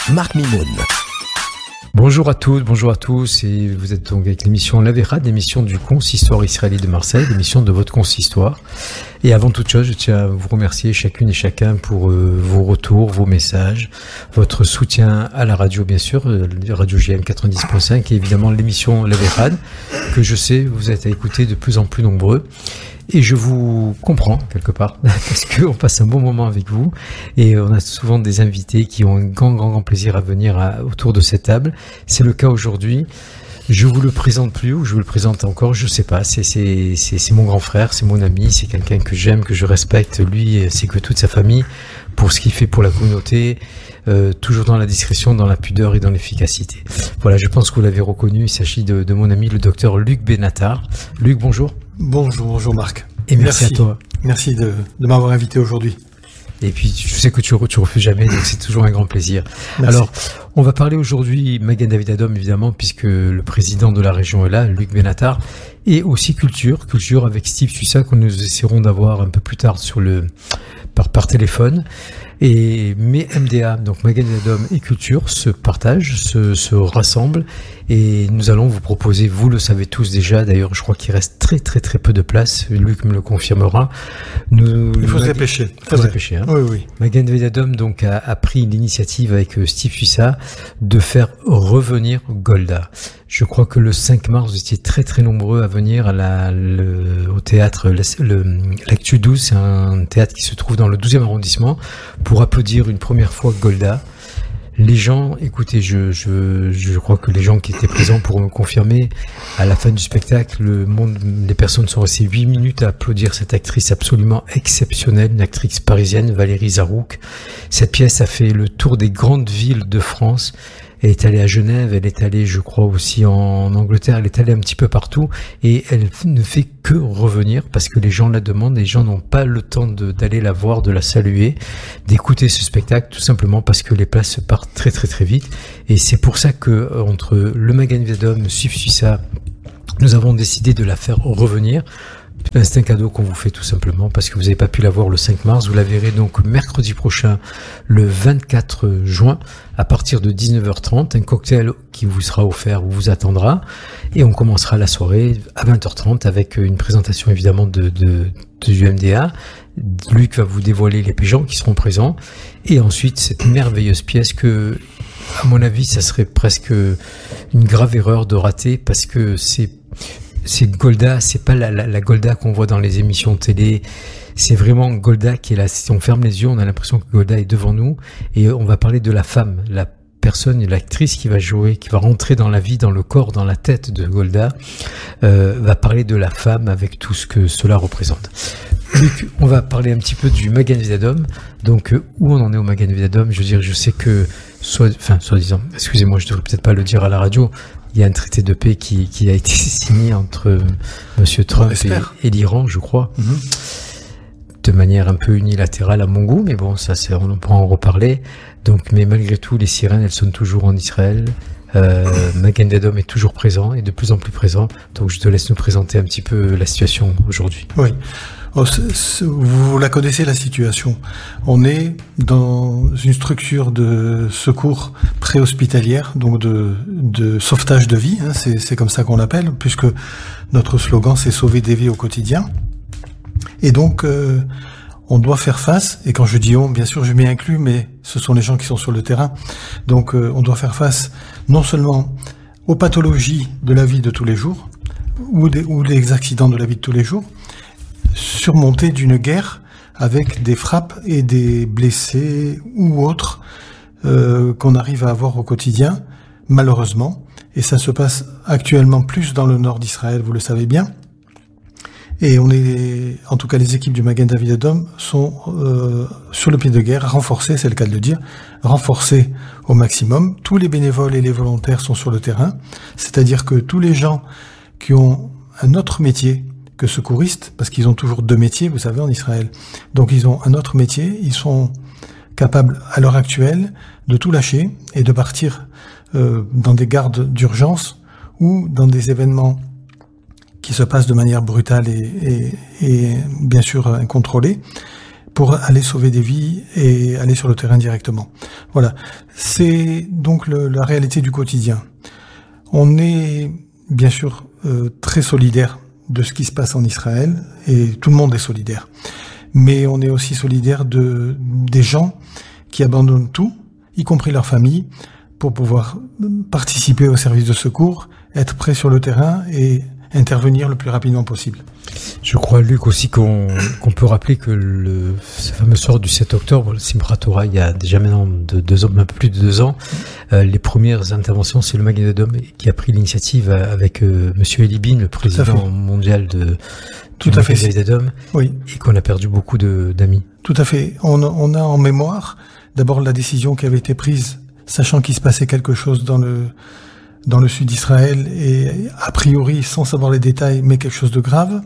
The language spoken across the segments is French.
Marc Mimoun. Bonjour à toutes, bonjour à tous, et vous êtes donc avec l'émission La Vérade, l'émission du Consistoire israélite de Marseille, l'émission de votre Consistoire. Et avant toute chose, je tiens à vous remercier chacune et chacun pour vos retours, vos messages, votre soutien à la radio, bien sûr, Radio JM 90.5, et évidemment l'émission La Vérade, que je sais vous êtes à écouter de plus en plus nombreux. Et je vous comprends quelque part, parce qu'on passe un bon moment avec vous, et on a souvent des invités qui ont un grand plaisir à venir autour de cette table. C'est le cas aujourd'hui. Je vous le présente plus, ou je vous le présente encore, je sais pas. C'est mon grand frère, c'est mon ami, c'est quelqu'un que j'aime, que je respecte, lui, c'est que toute sa famille, pour ce qu'il fait pour la communauté, toujours dans la discrétion, dans la pudeur et dans l'efficacité. Voilà, je pense que vous l'avez reconnu, il s'agit de mon ami le docteur Luc Benatar. Luc, bonjour. Bonjour Marc. Et merci à toi. Merci de m'avoir invité aujourd'hui. Et puis, je sais que tu refuses jamais, donc c'est toujours un grand plaisir. Merci. Alors, on va parler aujourd'hui Magen David Adom, évidemment, puisque le président de la région est là, Luc Benatar, et aussi culture avec Steve Suissa, que nous essaierons d'avoir un peu plus tard par téléphone. Mais MDA, donc Magen David Adom et culture, se partagent, se rassemblent, et nous allons vous proposer, vous le savez tous déjà, d'ailleurs je crois qu'il reste très peu de place, Luc me le confirmera. Il faut se dépêcher. Hein. Oui. Magen David Adom donc a pris l'initiative avec Steve Suissa de faire revenir Golda. Je crois que le 5 mars, vous étiez très nombreux à venir au théâtre, l'Actu 12, c'est un théâtre qui se trouve dans le 12e arrondissement, pour applaudir une première fois Golda. Les gens, écoutez, je crois que les gens qui étaient présents pourront me confirmer, à la fin du spectacle, les personnes sont restées 8 minutes à applaudir cette actrice absolument exceptionnelle, une actrice parisienne, Valérie Zarouk. Cette pièce a fait le tour des grandes villes de France. Elle est allée à Genève, elle est allée, je crois, aussi en Angleterre, elle est allée un petit peu partout, et elle ne fait que revenir parce que les gens la demandent, les gens n'ont pas le temps d'aller la voir, de la saluer, d'écouter ce spectacle, tout simplement parce que les places se partent très vite. Et c'est pour ça que, entre le Magen David Adom, Steve Suissa, nous avons décidé de la faire revenir. C'est un cadeau qu'on vous fait tout simplement parce que vous n'avez pas pu la voir le 5 mars. Vous la verrez donc mercredi prochain, le 24 juin, à partir de 19h30. Un cocktail qui vous sera offert vous attendra. Et on commencera la soirée à 20h30 avec une présentation évidemment du MDA. Luc va vous dévoiler les gens qui seront présents. Et ensuite, cette merveilleuse pièce que, à mon avis, ça serait presque une grave erreur de rater parce que c'est Golda, c'est pas la Golda qu'on voit dans les émissions télé, c'est vraiment Golda qui est là. Si on ferme les yeux, on a l'impression que Golda est devant nous, et on va parler de la femme, la personne, l'actrice qui va jouer, qui va rentrer dans la vie, dans le corps, dans la tête de Golda, va parler de la femme avec tout ce que cela représente. Luc, on va parler un petit peu du Magen David Adom. Donc, où on en est au Magen David Adom? Je veux dire, je sais que, soi-disant, excusez-moi, je devrais peut-être pas le dire à la radio, il y a un traité de paix qui a été signé entre Monsieur Trump et l'Iran, je crois, de manière un peu unilatérale à mon goût, mais bon, on pourra en reparler. Donc, mais malgré tout, les sirènes, elles sonnent toujours en Israël. Magen David Adom est toujours présent et de plus en plus présent. Donc, je te laisse nous présenter un petit peu la situation aujourd'hui. Oui. Vous la connaissez, la situation. On est dans une structure de secours préhospitalière, donc de sauvetage de vie, hein, c'est comme ça qu'on l'appelle, puisque notre slogan c'est sauver des vies au quotidien. Et donc on doit faire face, et quand je dis on, bien sûr je m'y inclus, mais ce sont les gens qui sont sur le terrain. Donc on doit faire face non seulement aux pathologies de la vie de tous les jours, ou des accidents de la vie de tous les jours, surmonté d'une guerre avec des frappes et des blessés ou autres qu'on arrive à avoir au quotidien, malheureusement. Et ça se passe actuellement plus dans le nord d'Israël, vous le savez bien. Et en tout cas les équipes du Magen David Adom sont sur le pied de guerre, renforcées, c'est le cas de le dire, renforcées au maximum. Tous les bénévoles et les volontaires sont sur le terrain, c'est-à-dire que tous les gens qui ont un autre métier que secouristes, parce qu'ils ont toujours deux métiers, vous savez, en Israël. Donc ils ont un autre métier, ils sont capables à l'heure actuelle de tout lâcher et de partir dans des gardes d'urgence ou dans des événements qui se passent de manière brutale et bien sûr incontrôlée, pour aller sauver des vies et aller sur le terrain directement. Voilà, c'est donc la réalité du quotidien. On est bien sûr très solidaire de ce qui se passe en Israël, et tout le monde est solidaire. Mais on est aussi solidaire des gens qui abandonnent tout, y compris leur famille, pour pouvoir participer au service de secours, être prêts sur le terrain et intervenir le plus rapidement possible. Je crois, Luc, aussi qu'on peut rappeler que ce fameux soir du 7 octobre, le Simchat Torah, il y a déjà maintenant un peu plus de 2 ans, les premières interventions, c'est le Magen Davidom qui a pris l'initiative avec Monsieur Eli Bin, le président mondial du Magen Davidom, oui. Et qu'on a perdu beaucoup d'amis. Tout à fait. On a en mémoire d'abord la décision qui avait été prise, sachant qu'il se passait quelque chose dans le sud d'Israël, et a priori, sans savoir les détails, mais quelque chose de grave.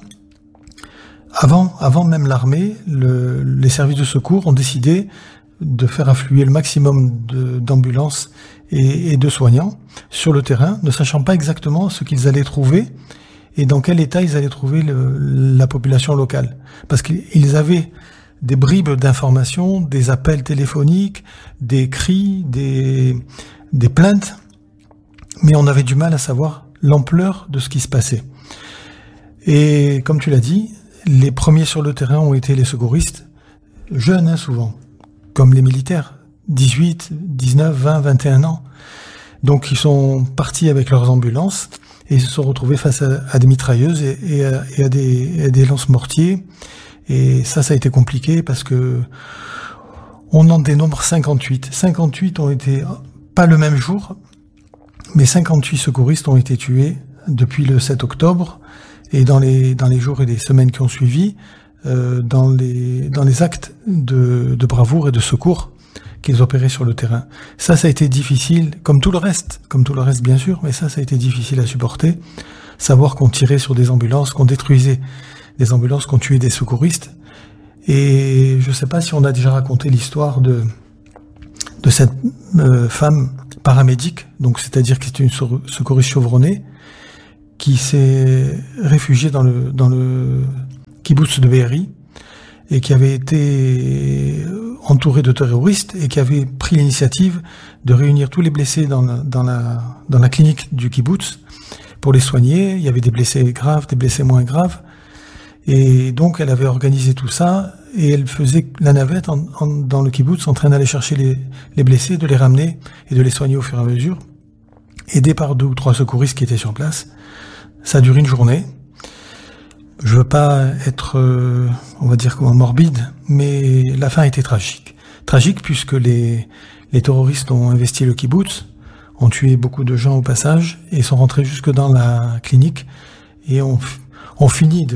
Avant même l'armée, les services de secours ont décidé de faire affluer le maximum d'ambulances et de soignants sur le terrain, ne sachant pas exactement ce qu'ils allaient trouver et dans quel état ils allaient trouver la population locale. Parce qu'ils avaient des bribes d'informations, des appels téléphoniques, des cris, des plaintes, mais on avait du mal à savoir l'ampleur de ce qui se passait. Et comme tu l'as dit, les premiers sur le terrain ont été les secouristes, jeunes souvent, comme les militaires, 18, 19, 20, 21 ans. Donc ils sont partis avec leurs ambulances et ils se sont retrouvés face à des mitrailleuses et à des lance-mortiers. Et ça a été compliqué parce que on en dénombre 58. 58 ont été, pas le même jour, mais 58 secouristes ont été tués depuis le 7 octobre et dans les jours et les semaines qui ont suivi, dans les actes de bravoure et de secours qu'ils opéraient sur le terrain. Ça a été difficile, comme tout le reste bien sûr, mais ça a été difficile à supporter. Savoir qu'on tirait sur des ambulances, qu'on détruisait des ambulances, qu'on tuait des secouristes. Et je ne sais pas si on a déjà raconté l'histoire de cette femme paramédic, donc c'est-à-dire qui était une secouriste chevronnée, qui s'est réfugiée dans le kibbutz de Be'eri et qui avait été entourée de terroristes et qui avait pris l'initiative de réunir tous les blessés dans la clinique du kibbutz pour les soigner. Il y avait des blessés graves, des blessés moins graves, et donc elle avait organisé tout ça et elle faisait la navette dans le kibbutz en train d'aller chercher les blessés, de les ramener et de les soigner au fur et à mesure, aidée par 2 ou 3 secouristes qui étaient sur place. Ça a duré une journée. Je veux pas être, on va dire, morbide, mais la fin a été tragique. Tragique puisque les terroristes ont investi le kibbutz, ont tué beaucoup de gens au passage et sont rentrés jusque dans la clinique et ont fini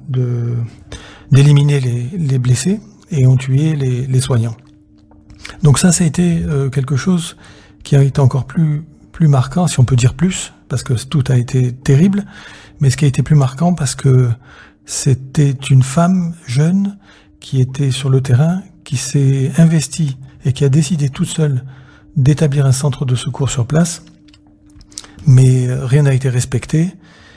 d'éliminer les blessés et ont tué les soignants. Donc ça a été quelque chose qui a été encore plus marquant, si on peut dire plus, parce que tout a été terrible, mais ce qui a été plus marquant parce que c'était une femme jeune qui était sur le terrain, qui s'est investie et qui a décidé toute seule d'établir un centre de secours sur place, mais rien n'a été respecté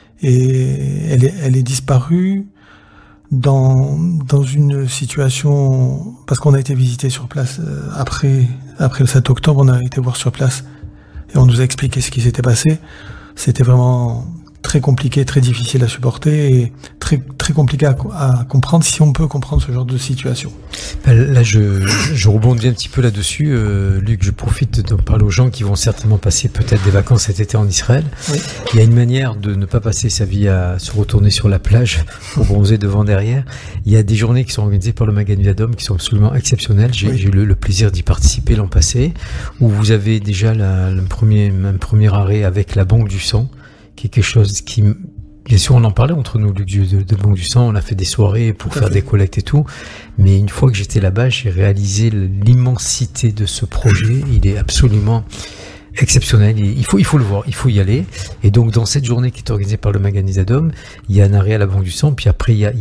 et elle est disparue dans une situation, parce qu'on a été visité sur place après le 7 octobre, on a été voir sur place et on nous a expliqué ce qui s'était passé. C'était vraiment très compliqué, très difficile à supporter et très, très compliqué à comprendre, si on peut comprendre ce genre de situation. Là, je rebondis un petit peu là-dessus. Luc, je profite d'en parler aux gens qui vont certainement passer peut-être des vacances cet été en Israël. Oui. Il y a une manière de ne pas passer sa vie à se retourner sur la plage pour bronzer devant, derrière. Il y a des journées qui sont organisées par le Magen Davidom qui sont absolument exceptionnelles. J'ai eu le plaisir d'y participer l'an passé, où vous avez déjà un premier arrêt avec la banque du sang, qui est quelque chose qui, bien sûr, on en parlait entre nous, Luc, de Banque du Sang, on a fait des soirées pour faire des collectes et tout, mais une fois que j'étais là-bas, j'ai réalisé l'immensité de ce projet. Il est absolument exceptionnel, il faut le voir, il faut y aller. Et donc, dans cette journée qui est organisée par le Magen Davidom, il y a un arrêt à la Banque du Sang, puis après, il y a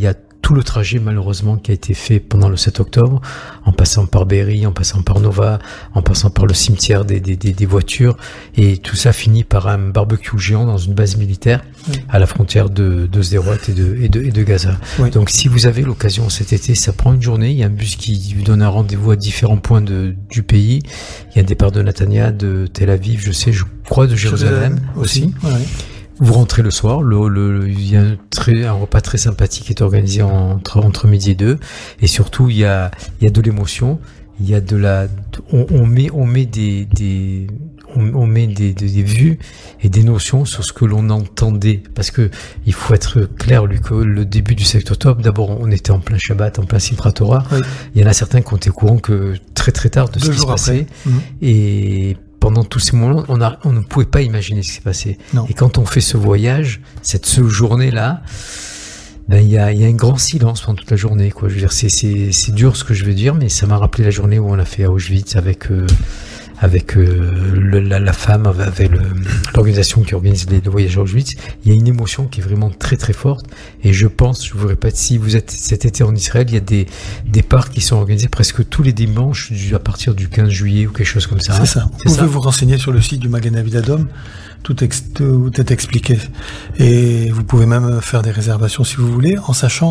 tout le trajet malheureusement qui a été fait pendant le 7 octobre, en passant par Be'eri, en passant par Nova, en passant par le cimetière des voitures, et tout ça finit par un barbecue géant dans une base militaire à la frontière de Sderot et de Gaza. Oui. Donc si vous avez l'occasion cet été, ça prend une journée, il y a un bus qui vous donne un rendez-vous à différents points du pays, il y a un départ de Netanya, de Tel Aviv, je crois de Jérusalem aussi. Ouais. Vous rentrez le soir, il y a un repas très sympathique qui est organisé entre midi et 2, et surtout il y a de l'émotion, il y a on met des vues et des notions sur ce que l'on entendait, parce que il faut être clair, Luc, le début du 7 octobre, d'abord on était en plein Shabbat, en plein Simchat Torah, oui. Il y en a certains qui ont été au courant que très très tard de ce qui se passait, et pendant tous ces moments, on ne pouvait pas imaginer ce qui s'est passé. Non. Et quand on fait ce voyage, cette journée-là, ben il y a un grand silence pendant toute la journée, quoi. Je veux dire, c'est dur ce que je veux dire, mais ça m'a rappelé la journée où on a fait à Auschwitz avec la femme, avec l'organisation qui organise le voyage à Auschwitz. Il y a une émotion qui est vraiment très très forte, et je vous répète, si vous êtes cet été en Israël, il y a des départs qui sont organisés presque tous les dimanches à partir du 15 juillet ou quelque chose comme ça. C'est ça. Vous pouvez vous renseigner sur le site du Magen David Adom, tout est expliqué, et vous pouvez même faire des réservations si vous voulez, en sachant,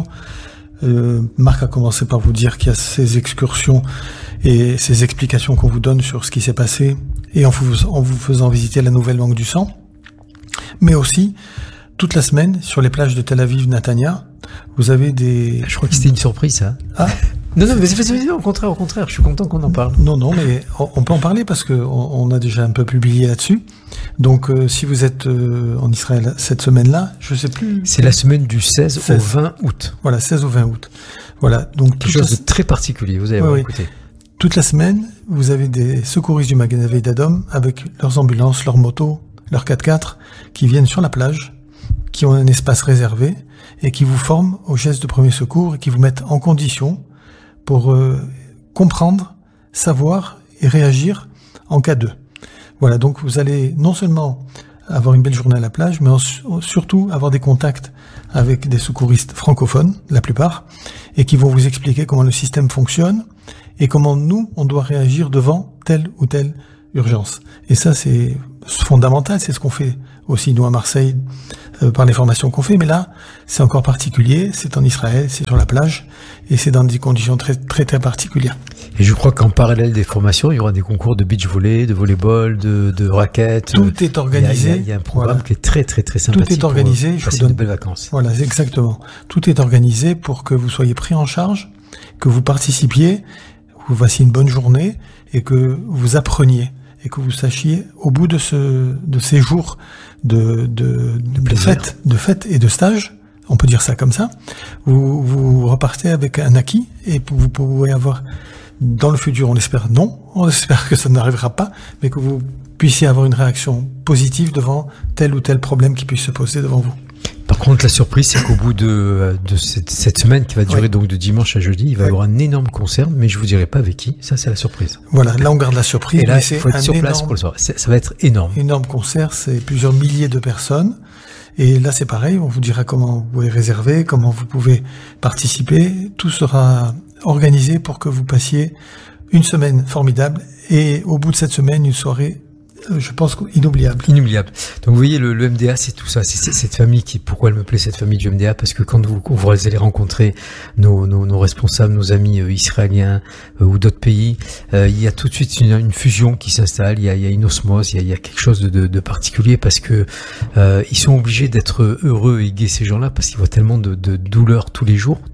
Marc a commencé par vous dire qu'il y a ces excursions et ces explications qu'on vous donne sur ce qui s'est passé, et en vous faisant visiter la nouvelle Banque du Sang, mais aussi toute la semaine sur les plages de Tel Aviv, Netanya, vous avez des... Je crois que c'était une surprise, ça. Ah non, mais au contraire, je suis content qu'on en parle. Non, mais on peut en parler parce que on a déjà un peu publié là-dessus. Donc, si vous êtes en Israël cette semaine-là, je sais plus... C'est la semaine du 16 au 20 août. Voilà, 16 au 20 août. Voilà, donc quelque chose de très particulier, vous allez voir, écoutez. Toute la semaine, vous avez des secouristes du Magen David Adom avec leurs ambulances, leurs motos, leurs 4x4 qui viennent sur la plage, qui ont un espace réservé et qui vous forment aux gestes de premier secours et qui vous mettent en condition pour comprendre, savoir et réagir en cas de. Voilà, donc vous allez non seulement avoir une belle journée à la plage, mais surtout avoir des contacts avec des secouristes francophones, la plupart, et qui vont vous expliquer comment le système fonctionne et comment nous, on doit réagir devant telle ou telle urgence. Et ça, c'est fondamental, c'est ce qu'on fait aussi nous à Marseille par les formations qu'on fait, mais là, c'est encore particulier, c'est en Israël, c'est sur la plage, et c'est dans des conditions très très très particulières. Et je crois qu'en parallèle des formations, il y aura des concours de beach volley, de volleyball, de raquettes. Tout est organisé. Il y a un programme qui est très très très sympathique. Tout est organisé. Je vous donne de belles vacances. Voilà, exactement. Tout est organisé pour que vous soyez pris en charge, que vous participiez, que vous fassiez une bonne journée et que vous appreniez et que vous sachiez au bout de ces jours de fête et de stage. On peut dire ça comme ça. Vous repartez avec un acquis et vous pouvez avoir dans le futur, on espère que ça n'arrivera pas, mais que vous puissiez avoir une réaction positive devant tel ou tel problème qui puisse se poser devant vous. Par contre, la surprise, c'est qu'au bout de cette semaine qui va durer donc de dimanche à jeudi, il va y avoir un énorme concert, mais je vous dirai pas avec qui. Ça, c'est la surprise. Voilà, là on garde la surprise. Et là, il faut être sur place pour le soir. Ça va être énorme. Énorme concert, c'est plusieurs milliers de personnes. Et là, c'est pareil, on vous dira comment vous pouvez réserver, comment vous pouvez participer. Tout sera organisé pour que vous passiez une semaine formidable et au bout de cette semaine, une soirée, je pense, inoubliable. Inoubliable. Donc vous voyez, le MDA, c'est tout ça. C'est cette famille pourquoi elle me plaît, cette famille du MDA, parce que quand vous allez rencontrer nos responsables, nos amis israéliens ou d'autres pays, il y a tout de suite une fusion qui s'installe, il y a une osmose, il y a quelque chose de particulier, parce que ils sont obligés d'être heureux et gais, ces gens-là, parce qu'ils voient tellement de douleurs tous les jours,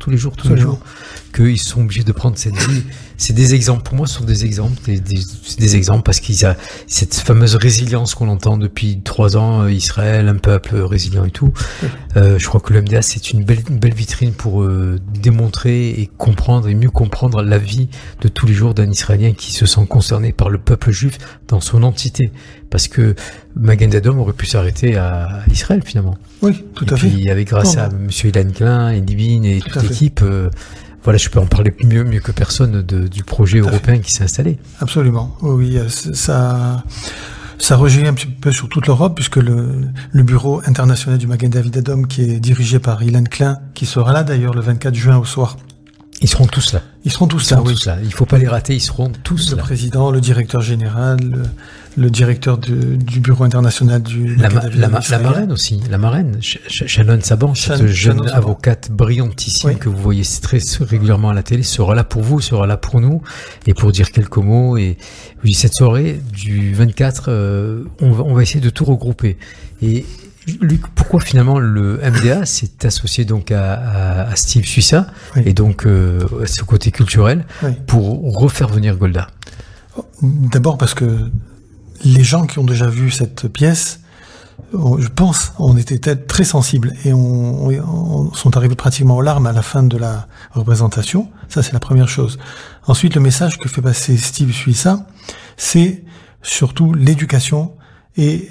qu'ils sont obligés de prendre cette vie. C'est des exemples, pour moi, ce sont des exemples, c'est des exemples, parce qu'ils ont cette fameuse résilience qu'on entend depuis 3 ans, Israël, un peuple résilient et tout. Je crois que le MDA, c'est une belle vitrine pour démontrer et comprendre et mieux comprendre la vie de tous les jours d'un Israélien qui se sent concerné par le peuple juif dans son entité. Parce que Magen David aurait pu s'arrêter à Israël, finalement. Oui, tout à fait. Et puis, avec grâce à monsieur Ilan Klein et Divine et toute l'équipe, voilà, je peux en parler mieux que personne du projet européen qui s'est installé. Absolument. Oui, ça. Ça rejaillit un petit peu sur toute l'Europe, puisque le bureau international du Magen David Adom, qui est dirigé par Ilan Klein, qui sera là d'ailleurs le 24 juin au soir. Ils seront tous là. Ils seront tous là. Il ne faut pas les rater, ils seront tous là. Le président, le directeur général, le directeur du bureau international du la marraine aussi, la marraine, Shannon Saban, cette jeune avocate brillantissime que vous voyez très régulièrement à la télé, sera là pour vous, sera là pour nous, et pour dire quelques mots. Et oui, cette soirée du 24, on va essayer de tout regrouper. Et Luc, pourquoi finalement le MDA s'est associé donc à Steve Suissa et donc ce côté culturel pour refaire venir Golda? D'abord parce que les gens qui ont déjà vu cette pièce, je pense, on était très sensibles et on sont arrivés pratiquement aux larmes à la fin de la représentation. Ça, c'est la première chose. Ensuite, le message que fait passer Steve Suissa, c'est surtout l'éducation et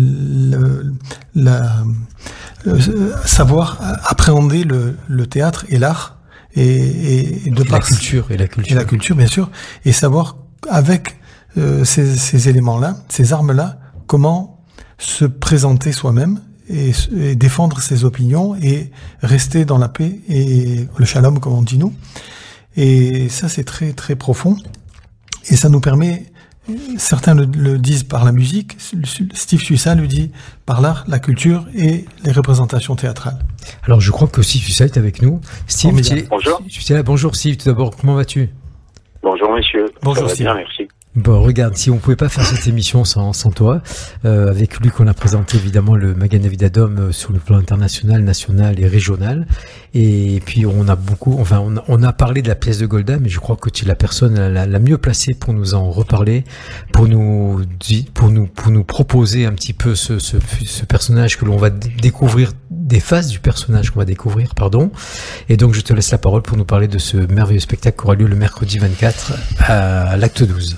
savoir appréhender le théâtre et l'art et la culture et la culture bien sûr, et savoir avec ces éléments-là, ces armes-là, comment se présenter soi-même et défendre ses opinions et rester dans la paix et le shalom comme on dit nous. Et ça c'est très très profond et ça nous permet. Certains le disent par la musique, Steve Suissa le dit par l'art, la culture et les représentations théâtrales. Alors je crois que Steve Suissa est avec nous. Steve, bonjour. Bonjour Steve, tout d'abord, comment vas-tu? Bonjour messieurs, bonjour, ça va bien, merci. Bon, regarde, si on pouvait pas faire cette émission sans toi, avec Luc, on a présenté évidemment le Magen David Adom sur le plan international, national et régional. Et puis on a parlé de la pièce de Golda, mais je crois que tu es la personne la mieux placée pour nous en reparler, pour nous proposer un petit peu ce personnage que l'on va découvrir, des phases du personnage qu'on va découvrir, pardon. Et donc je te laisse la parole pour nous parler de ce merveilleux spectacle qui aura lieu le mercredi 24 à l'Acte 12.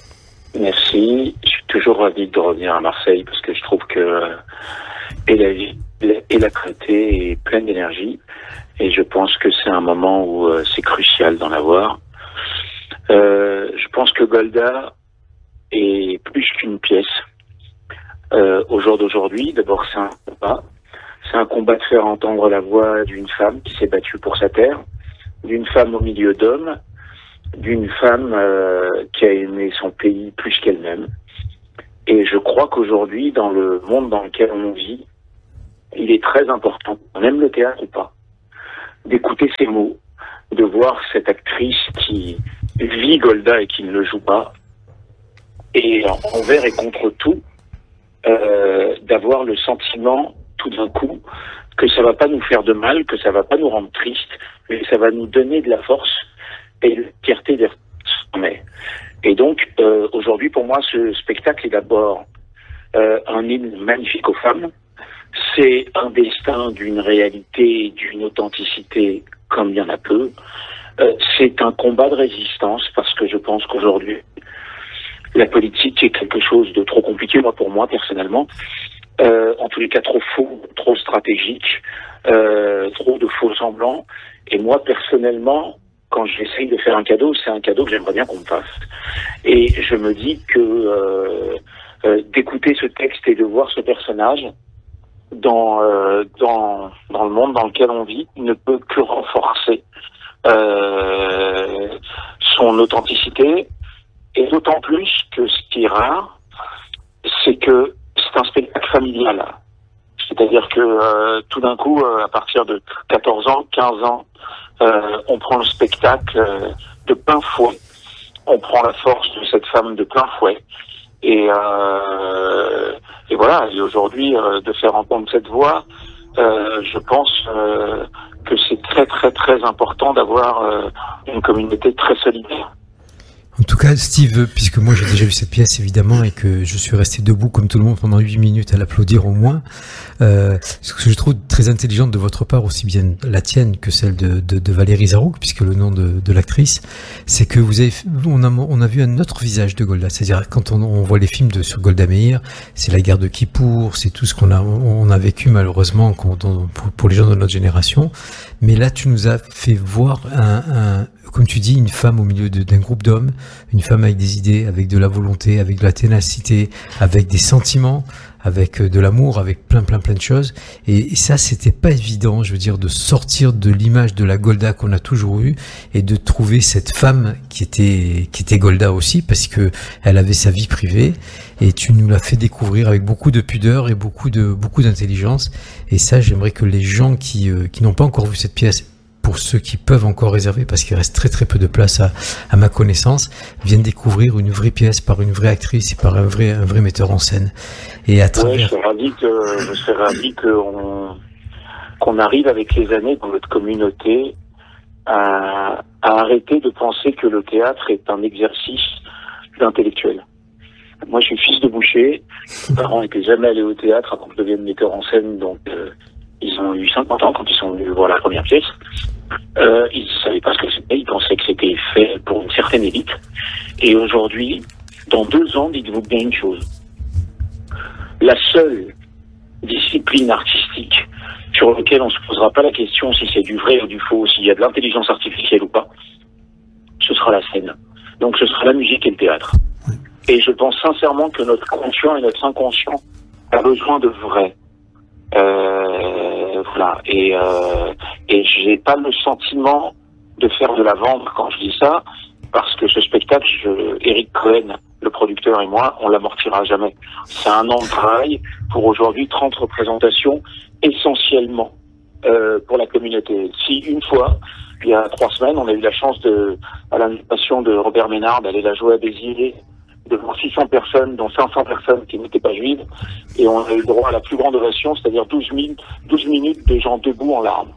Merci. Je suis toujours ravi de revenir à Marseille parce que je trouve que la vie et la traité est pleine d'énergie et je pense que c'est un moment où c'est crucial d'en avoir. Je pense que Golda est plus qu'une pièce. Au jour d'aujourd'hui, d'abord c'est un combat. C'est un combat de faire entendre la voix d'une femme qui s'est battue pour sa terre, d'une femme au milieu d'hommes, d'une femme qui a aimé son pays plus qu'elle-même. Et je crois qu'aujourd'hui, dans le monde dans lequel on vit, il est très important, on aime le théâtre ou pas, d'écouter ces mots, de voir cette actrice qui vit Golda et qui ne le joue pas, et envers et contre tout, d'avoir le sentiment, tout d'un coup, que ça va pas nous faire de mal, que ça va pas nous rendre tristes, mais que ça va nous donner de la force et la fierté d'être mais. Et donc, aujourd'hui, pour moi, ce spectacle est d'abord un hymne magnifique aux femmes. C'est un destin d'une réalité, d'une authenticité comme il y en a peu. C'est un combat de résistance parce que je pense qu'aujourd'hui, la politique est quelque chose de trop compliqué, pour moi, personnellement. En tous les cas, trop faux, trop stratégique, trop de faux semblants. Et moi, personnellement, quand j'essaye de faire un cadeau, c'est un cadeau que j'aimerais bien qu'on me fasse. Et je me dis que d'écouter ce texte et de voir ce personnage dans le monde dans lequel on vit ne peut que renforcer son authenticité. Et d'autant plus que ce qui est rare, c'est que c'est un spectacle familial. C'est-à-dire que tout d'un coup, à partir de 14 ans, 15 ans, on prend le spectacle de plein fouet. On prend la force de cette femme de plein fouet. Et voilà. Et aujourd'hui, de faire entendre cette voix, je pense que c'est très très très important d'avoir une communauté très solidaire. En tout cas, Steve, puisque moi j'ai déjà vu cette pièce évidemment et que je suis resté debout comme tout le monde pendant 8 minutes à l'applaudir au moins, ce que je trouve très intelligent de votre part, aussi bien la tienne que celle de Valérie Zarouk, puisque le nom de l'actrice, c'est que on a vu un autre visage de Golda. C'est-à-dire quand on voit les films sur Golda Meir, c'est la guerre de Kippour, c'est tout ce qu'on a vécu malheureusement pour les gens de notre génération. Mais là, tu nous as fait voir comme tu dis, une femme au milieu d'un groupe d'hommes, une femme avec des idées, avec de la volonté, avec de la ténacité, avec des sentiments, avec de l'amour, avec plein de choses. Et ça, c'était pas évident, je veux dire, de sortir de l'image de la Golda qu'on a toujours eue et de trouver cette femme qui était Golda aussi, parce que elle avait sa vie privée. Et tu nous l'as fait découvrir avec beaucoup de pudeur et beaucoup d'intelligence. Et ça, j'aimerais que les gens qui n'ont pas encore vu cette pièce, pour ceux qui peuvent encore réserver, parce qu'il reste très peu de place à ma connaissance, viennent découvrir une vraie pièce par une vraie actrice et par un vrai metteur en scène. Et à travers... je serais ravi qu'on arrive avec les années dans notre communauté à arrêter de penser que le théâtre est un exercice d'intellectuel. Moi, je suis fils de boucher. Mes parents n'étaient jamais allés au théâtre avant que je devienne metteur en scène, donc ils ont eu 50 ans quand ils sont venus voir la première pièce. Ils ne savaient pas ce que c'était, ils pensaient que c'était fait pour une certaine élite. Et aujourd'hui, dans 2 ans, dites-vous bien une chose. La seule discipline artistique sur laquelle on ne se posera pas la question si c'est du vrai ou du faux, s'il y a de l'intelligence artificielle ou pas, ce sera la scène. Donc ce sera la musique et le théâtre. Et je pense sincèrement que notre conscient et notre inconscient a besoin de vrai. Voilà. Et j'ai pas le sentiment de faire de la vente quand je dis ça, parce que ce spectacle, Eric Cohen, le producteur, et moi, on l'amortira jamais. C'est un an de travail pour aujourd'hui 30 représentations, essentiellement pour la communauté. Si une fois, il y a 3 semaines, on a eu la chance à l'invitation de Robert Ménard, d'aller la jouer à Béziers, devant 600 personnes, dont 500 personnes qui n'étaient pas juives, et on a eu droit à la plus grande ovation, c'est-à-dire 12 minutes de gens debout en larmes.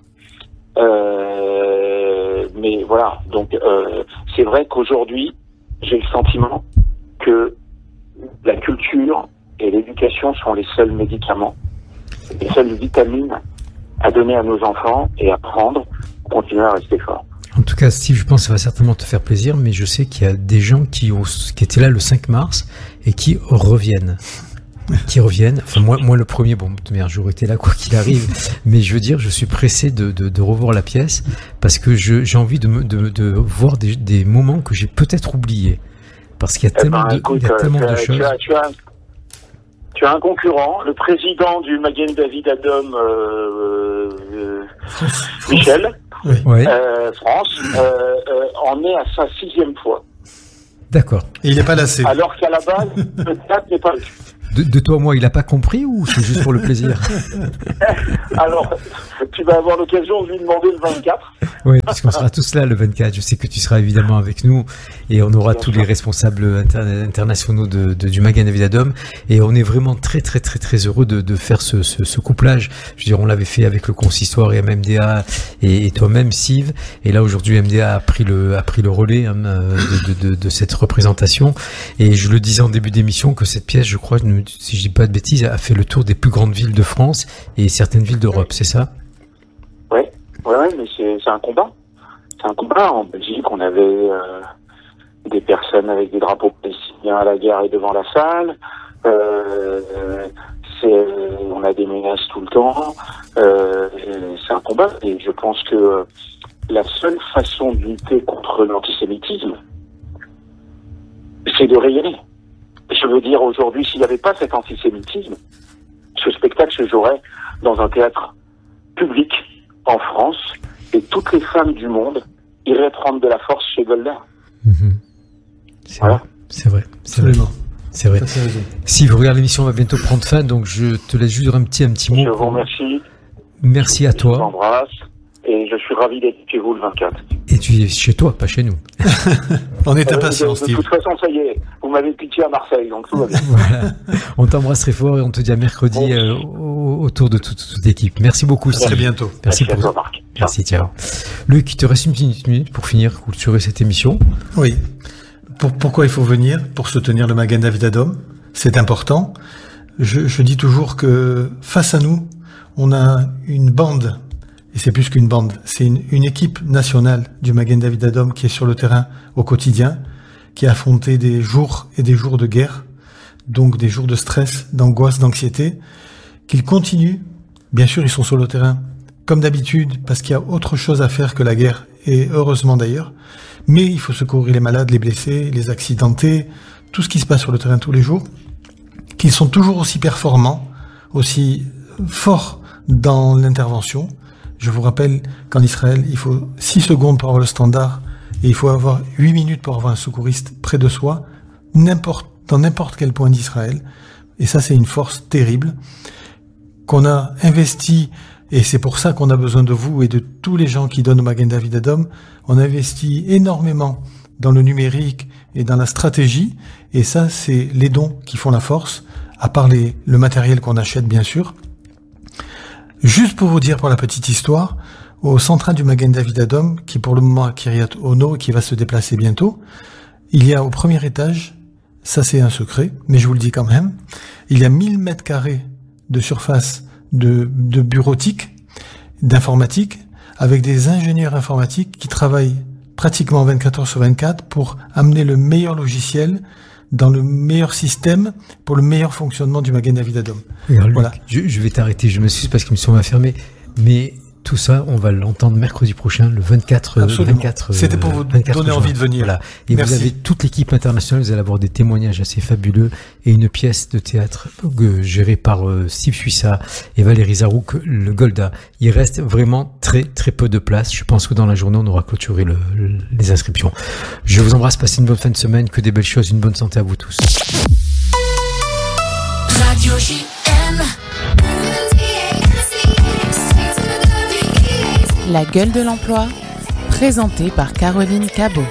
Mais voilà, donc c'est vrai qu'aujourd'hui, j'ai le sentiment que la culture et l'éducation sont les seuls médicaments, les seules vitamines à donner à nos enfants et à prendre pour continuer à rester fort. En tout cas, Steve, je pense que ça va certainement te faire plaisir, mais je sais qu'il y a des gens qui étaient là le 5 mars et qui reviennent. Enfin, moi le premier, bon, j'aurais été là quoi qu'il arrive, mais je veux dire, je suis pressé de revoir la pièce parce que j'ai envie de voir des moments que j'ai peut-être oubliés. Parce qu'il y a tellement de choses. Tu as un concurrent, le président du Magen David Adom, Michel, oui. France, en est à sa 6e fois. D'accord. Et il n'est pas lassé. Alors qu'à la base, le théâtre n'est pas... De toi, moi, il n'a pas compris ou c'est juste pour le plaisir? Alors, tu vas avoir l'occasion de lui demander le 24. Oui, parce qu'on sera tous là le 24. Je sais que tu seras évidemment avec nous et on aura tous les responsables internationaux du Magen David Adom et on est vraiment très heureux de faire ce couplage. Je veux dire, on l'avait fait avec le consistoire et MMDA et toi-même, Steve. Et là, aujourd'hui, MMDA a pris le relais de cette représentation. Et je le disais en début d'émission que cette pièce, je crois, si je dis pas de bêtises, a fait le tour des plus grandes villes de France et certaines villes d'Europe, c'est ça? Ouais, mais c'est un combat. C'est un combat. En Belgique, on avait des personnes avec des drapeaux palestiniens à la gare et devant la salle. On a des menaces tout le temps. C'est un combat. Et je pense que la seule façon de lutter contre l'antisémitisme, c'est de rayonner. Je veux dire, aujourd'hui, s'il n'y avait pas cet antisémitisme, ce spectacle se jouerait dans un théâtre public en France et toutes les femmes du monde iraient prendre de la force chez Golda. Mmh. C'est vrai. Si vous regardez l'émission, on va bientôt prendre fin, donc je te laisse juste un petit mot. Je vous remercie. Merci à toi. Je vous embrasse et je suis ravi d'être chez vous le 24. Et tu es chez toi, pas chez nous. On est impatients, Steve. De toute façon, ça y est, vous m'avez pitché à Marseille, donc tout va bien. Voilà. On t'embrasse très fort et on te dit à mercredi autour de toute l'équipe. Merci beaucoup, Steve. À très bientôt. Merci à toi, Marc. Merci, ciao. Luc, il te reste une petite minute pour finir clôturer cette émission. Oui. Pourquoi il faut venir? Pour soutenir le Magen David Adom. C'est important. Je dis toujours que face à nous, on a une bande. Et c'est plus qu'une bande, c'est une équipe nationale du Magen David Adom qui est sur le terrain au quotidien, qui a affronté des jours et des jours de guerre, donc des jours de stress, d'angoisse, d'anxiété, qu'ils continuent. Bien sûr, ils sont sur le terrain, comme d'habitude, parce qu'il y a autre chose à faire que la guerre et heureusement d'ailleurs. Mais il faut secourir les malades, les blessés, les accidentés, tout ce qui se passe sur le terrain tous les jours, qu'ils sont toujours aussi performants, aussi forts dans l'intervention. Je vous rappelle qu'en Israël, il faut 6 secondes pour avoir le standard et il faut avoir 8 minutes pour avoir un secouriste près de soi, dans n'importe quel point d'Israël. Et ça, c'est une force terrible qu'on a investi, et c'est pour ça qu'on a besoin de vous et de tous les gens qui donnent au Magen David Adom. On investit énormément dans le numérique et dans la stratégie, et ça, c'est les dons qui font la force, à part le matériel qu'on achète, bien sûr. Juste pour vous dire, pour la petite histoire, au central du Magen David Adom, qui pour le moment à Kiryat Ono, qui va se déplacer bientôt, il y a au premier étage, ça c'est un secret, mais je vous le dis quand même, il y a 1000 mètres carrés de surface de bureautique, d'informatique, avec des ingénieurs informatiques qui travaillent pratiquement 24 heures sur 24 pour amener le meilleur logiciel dans le meilleur système pour le meilleur fonctionnement du Magen David Adom. Luc, voilà. Je vais t'arrêter, je m'excuse parce qu'il me semble fermé, mais tout ça, on va l'entendre mercredi prochain, le 24. C'était pour vous donner envie de venir. Voilà. Et merci. Vous avez toute l'équipe internationale, vous allez avoir des témoignages assez fabuleux et une pièce de théâtre gérée par Steve Suissa et Valérie Zarouk, le Golda. Il reste vraiment très très peu de place. Je pense que dans la journée, on aura clôturé les inscriptions. Je vous embrasse, passez une bonne fin de semaine, que des belles choses, une bonne santé à vous tous. Radio JM. La gueule de l'emploi, présentée par Caroline Cabot.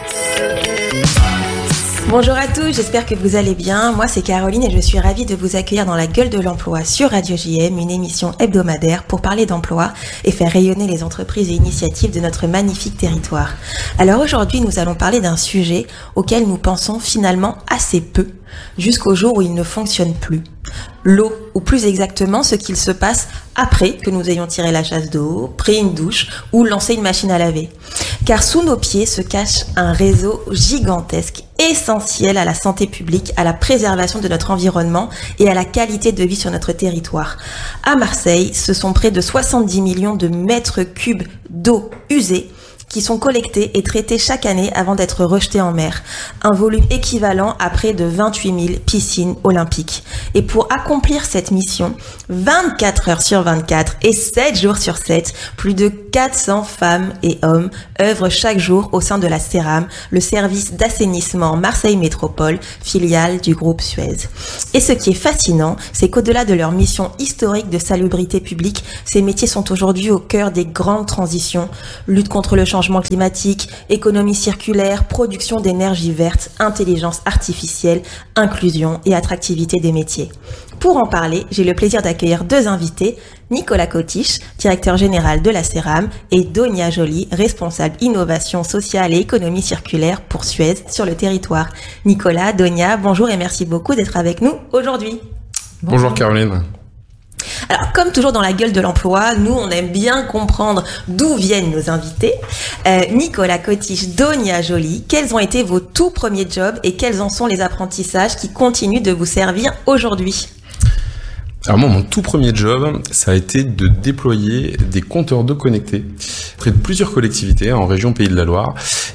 Bonjour à tous, j'espère que vous allez bien. Moi c'est Caroline et je suis ravie de vous accueillir dans La gueule de l'emploi sur Radio JM, une émission hebdomadaire pour parler d'emploi et faire rayonner les entreprises et initiatives de notre magnifique territoire. Alors aujourd'hui nous allons parler d'un sujet auquel nous pensons finalement assez peu, jusqu'au jour où il ne fonctionne plus. L'eau, ou plus exactement ce qu'il se passe après que nous ayons tiré la chasse d'eau, pris une douche ou lancé une machine à laver. Car sous nos pieds se cache un réseau gigantesque, essentiel à la santé publique, à la préservation de notre environnement et à la qualité de vie sur notre territoire. À Marseille, ce sont près de 70 millions de mètres cubes d'eau usée qui sont collectés et traités chaque année avant d'être rejetés en mer. Un volume équivalent à près de 28 000 piscines olympiques. Et pour accomplir cette mission, 24 heures sur 24 et 7 jours sur 7, plus de 400 femmes et hommes œuvrent chaque jour au sein de la CERAM, le service d'assainissement Marseille Métropole, filiale du groupe Suez. Et ce qui est fascinant, c'est qu'au-delà de leur mission historique de salubrité publique, ces métiers sont aujourd'hui au cœur des grandes transitions, lutte contre le changement climatique, économie circulaire, production d'énergie verte, intelligence artificielle, inclusion et attractivité des métiers. Pour en parler, j'ai le plaisir d'accueillir deux invités, Nicolas Cotiche, directeur général de la CERAM, et Donia Joly, responsable innovation sociale et économie circulaire pour Suez sur le territoire. Nicolas, Donia, bonjour et merci beaucoup d'être avec nous aujourd'hui. Bonjour Caroline. Alors, comme toujours dans la gueule de l'emploi, nous, on aime bien comprendre d'où viennent nos invités. Nicolas Cotiche, Donia Joly, quels ont été vos tout premiers jobs et quels en sont les apprentissages qui continuent de vous servir aujourd'hui ? Alors moi, mon tout premier job, ça a été de déployer des compteurs d'eau connectés près de plusieurs collectivités en région Pays de la Loire.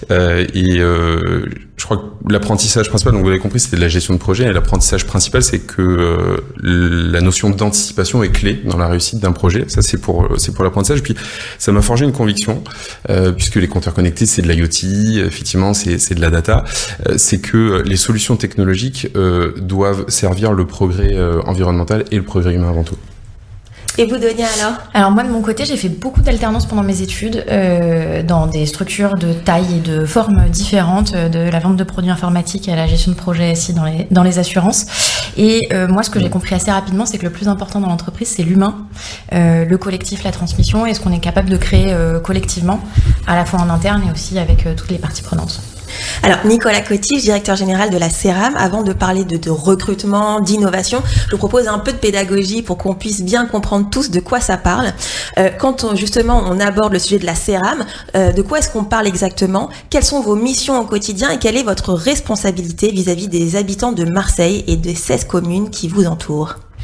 Je crois que l'apprentissage principal, donc vous l'avez compris, c'était de la gestion de projet. Et l'apprentissage principal, c'est que la notion d'anticipation est clé dans la réussite d'un projet. Ça, c'est pour l'apprentissage. Puis ça m'a forgé une conviction, puisque les compteurs connectés, c'est de l'IoT, effectivement, c'est de la data. C'est que les solutions technologiques doivent servir le progrès environnemental et le progrès humain avant tout. Et vous, Donia, alors moi, de mon côté, j'ai fait beaucoup d'alternances pendant mes études dans des structures de taille et de formes différentes, de la vente de produits informatiques à la gestion de projets ici dans les assurances. Et moi, ce que j'ai compris assez rapidement, c'est que le plus important dans l'entreprise, c'est l'humain, le collectif, la transmission et ce qu'on est capable de créer collectivement, à la fois en interne et aussi avec toutes les parties prenantes. Alors, Nicolas Cotiche, directeur général de la CERAM, avant de parler de recrutement, d'innovation, je vous propose un peu de pédagogie pour qu'on puisse bien comprendre tous de quoi ça parle. Quand on aborde le sujet de la CERAM, de quoi est-ce qu'on parle exactement ? Quelles sont vos missions au quotidien et quelle est votre responsabilité vis-à-vis des habitants de Marseille et des 16 communes qui vous entourent ?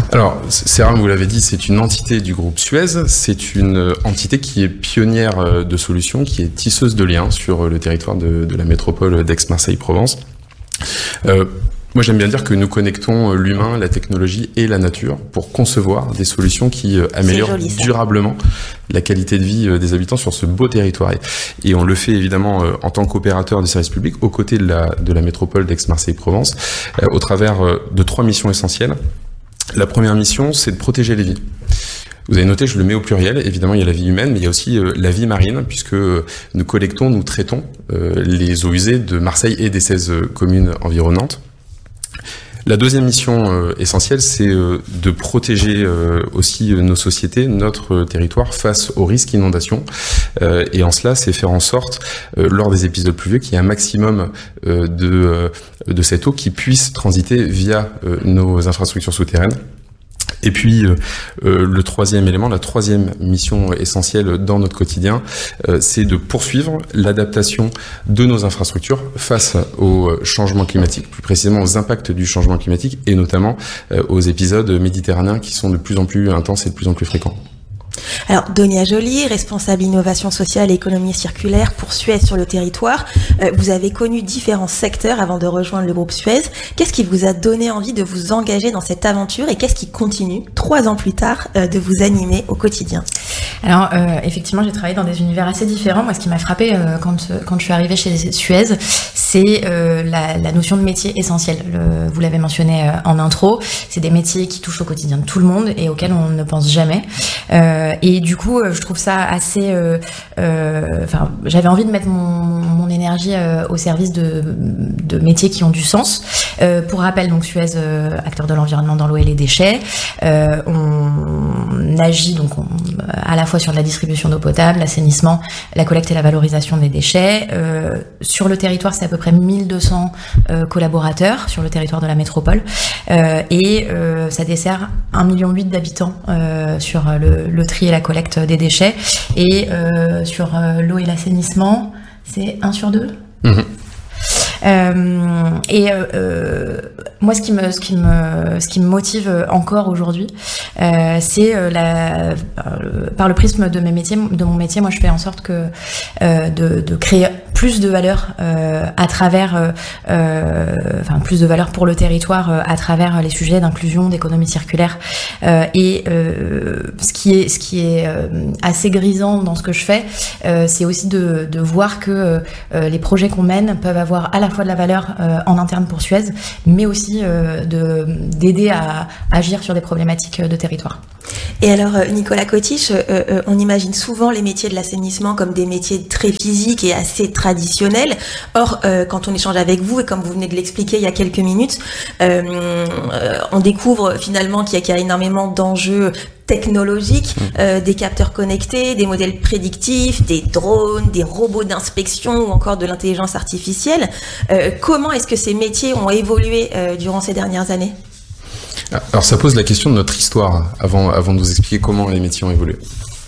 Alors, CERAM, vous l'avez dit, c'est une entité du groupe Suez. C'est une entité qui est pionnière de solutions, qui est tisseuse de liens sur le territoire de la métropole d'Aix-Marseille-Provence. Moi, j'aime bien dire que nous connectons l'humain, la technologie et la nature pour concevoir des solutions qui améliorent durablement la qualité de vie des habitants sur ce beau territoire. Et on le fait évidemment en tant qu'opérateur du service public aux côtés de la métropole d'Aix-Marseille-Provence au travers de 3 missions essentielles. La première mission, c'est de protéger les vies. Vous avez noté, je le mets au pluriel, évidemment il y a la vie humaine, mais il y a aussi la vie marine, puisque nous collectons, nous traitons les eaux usées de Marseille et des 16 communes environnantes. La deuxième mission essentielle, c'est de protéger aussi nos sociétés, notre territoire face aux risques inondations. Et en cela, c'est faire en sorte, lors des épisodes pluvieux, qu'il y ait un maximum de cette eau qui puisse transiter via nos infrastructures souterraines. Et puis le troisième élément, la troisième mission essentielle dans notre quotidien, c'est de poursuivre l'adaptation de nos infrastructures face au changement climatique, plus précisément aux impacts du changement climatique et notamment aux épisodes méditerranéens qui sont de plus en plus intenses et de plus en plus fréquents. Alors, Donia Joly, responsable innovation sociale et économie circulaire pour Suez sur le territoire. Vous avez connu différents secteurs avant de rejoindre le groupe Suez. Qu'est-ce qui vous a donné envie de vous engager dans cette aventure et qu'est-ce qui continue, 3 ans plus tard, de vous animer au quotidien? Alors, effectivement, j'ai travaillé dans des univers assez différents. Moi, ce qui m'a frappé quand je suis arrivée chez Suez, c'est la notion de métier essentiel. Vous l'avez mentionné en intro, c'est des métiers qui touchent au quotidien de tout le monde et auxquels on ne pense jamais. Et du coup, je trouve ça assez... j'avais envie de mettre mon énergie au service de métiers qui ont du sens. Pour rappel, donc Suez, acteur de l'environnement dans l'eau et les déchets, on agit donc à la fois sur de la distribution d'eau potable, l'assainissement, la collecte et la valorisation des déchets. Sur le territoire, c'est à peu près 1200 collaborateurs sur le territoire de la métropole. Et ça dessert 1,8 million d'habitants sur le tri et la collecte des déchets. Et sur l'eau et l'assainissement, c'est 1 sur 2. Mmh. Moi, ce qui me motive encore aujourd'hui, c'est par le prisme de mon métier, moi je fais en sorte que de créer plus de valeur à travers, plus de valeur pour le territoire à travers les sujets d'inclusion, d'économie circulaire. Ce qui est assez grisant dans ce que je fais, c'est aussi de voir que les projets qu'on mène peuvent avoir à la fois de la valeur en interne pour Suez, mais aussi d'aider à agir sur des problématiques de territoire. Et alors, Nicolas Cotiche, on imagine souvent les métiers de l'assainissement comme des métiers très physiques et assez traditionnels. Or, quand on échange avec vous, et comme vous venez de l'expliquer il y a quelques minutes, on découvre finalement qu'il y a énormément d'enjeux technologiques, des capteurs connectés, des modèles prédictifs, des drones, des robots d'inspection ou encore de l'intelligence artificielle. Comment est-ce que ces métiers ont évolué durant ces dernières années ? Alors ça pose la question de notre histoire avant de nous expliquer comment les métiers ont évolué.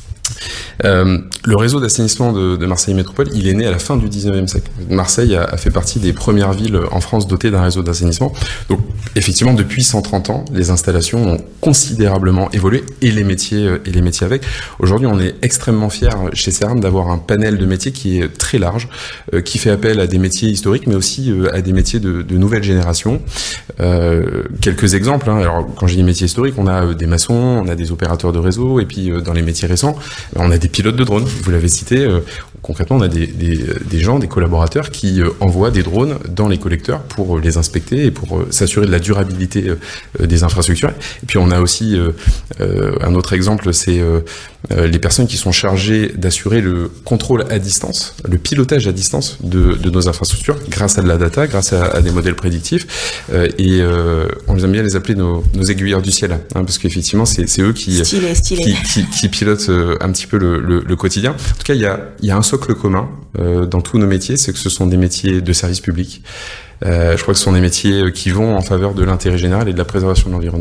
Le réseau d'assainissement de Marseille Métropole, il est né à la fin du 19e siècle. Marseille a fait partie des premières villes en France dotées d'un réseau d'assainissement. Donc, effectivement, depuis 130 ans, les installations ont considérablement évolué et les métiers avec. Aujourd'hui, on est extrêmement fiers chez CERAM d'avoir un panel de métiers qui est très large, qui fait appel à des métiers historiques, mais aussi à des métiers de nouvelle génération. Quelques exemples. Alors, quand je dis métiers historiques, on a des maçons, on a des opérateurs de réseau, et puis dans les métiers récents, on a des pilotes de drones, vous l'avez cité. Concrètement, on a des gens, des collaborateurs qui envoient des drones dans les collecteurs pour les inspecter et pour s'assurer de la durabilité des infrastructures. Et puis on a aussi un autre exemple, c'est les personnes qui sont chargées d'assurer le contrôle à distance, le pilotage à distance de nos infrastructures grâce à de la data, grâce à des modèles prédictifs. On aime bien les appeler nos aiguilleurs du ciel, parce qu'effectivement c'est eux qui pilotent un petit peu le quotidien. En tout cas, il y a un socle commun dans tous nos métiers, c'est que ce sont des métiers de service public. Je crois que ce sont des métiers qui vont en faveur de l'intérêt général et de la préservation de l'environnement.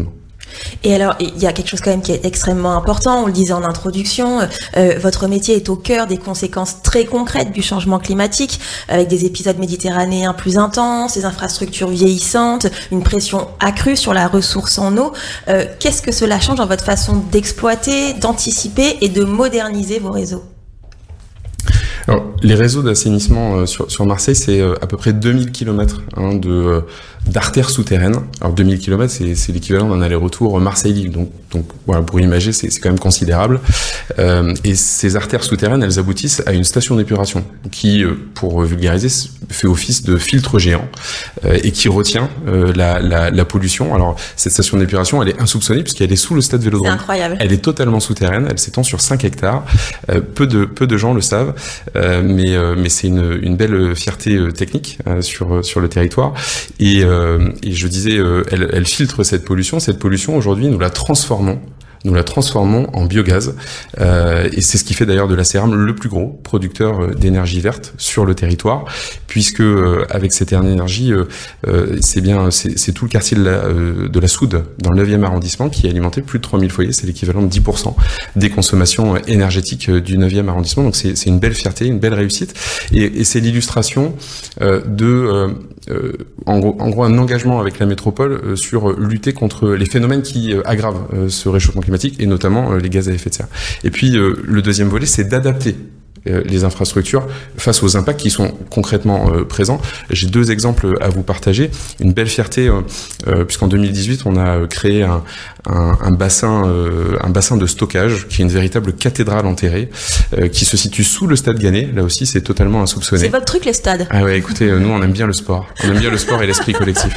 Et alors, il y a quelque chose quand même qui est extrêmement important, on le disait en introduction, votre métier est au cœur des conséquences très concrètes du changement climatique, avec des épisodes méditerranéens plus intenses, des infrastructures vieillissantes, une pression accrue sur la ressource en eau. Qu'est-ce que cela change dans votre façon d'exploiter, d'anticiper et de moderniser vos réseaux ? Alors, les réseaux d'assainissement sur Marseille, c'est à peu près 2000 km d'artères souterraines. Alors 2000 km, c'est l'équivalent d'un aller-retour Marseille-Lille. Donc voilà, pour imaginer, c'est quand même considérable. Et ces artères souterraines, elles aboutissent à une station d'épuration qui, pour vulgariser, fait office de filtre géant et qui retient la pollution. Alors cette station d'épuration, elle est insoupçonnée puisqu'elle est sous le stade Vélodrome. C'est incroyable. Elle est totalement souterraine. Elle s'étend sur 5 hectares. Peu de gens le savent, mais c'est une belle fierté technique sur le territoire. Et je disais, elle filtre cette pollution. Cette pollution, aujourd'hui, nous la transformons en biogaz, et c'est ce qui fait d'ailleurs de la CERAM le plus gros producteur d'énergie verte sur le territoire, puisque avec cette énergie, c'est tout le quartier de la Soude, dans le 9e arrondissement, qui est alimenté plus de 3000 foyers, c'est l'équivalent de 10% des consommations énergétiques du 9e arrondissement, donc c'est une belle fierté, une belle réussite, et c'est l'illustration en gros un engagement avec la métropole sur lutter contre les phénomènes qui aggravent ce réchauffement climatique et notamment les gaz à effet de serre. Et puis le deuxième volet, c'est d'adapter les infrastructures face aux impacts qui sont concrètement présents. J'ai 2 exemples à vous partager. Une belle fierté, puisqu'en 2018, on a créé un bassin de stockage qui est une véritable cathédrale enterrée, qui se situe sous le stade Gannet. Là aussi, c'est totalement insoupçonné. C'est votre truc, les stades. Ah ouais, écoutez, nous, on aime bien le sport. On aime bien le sport et l'esprit collectif.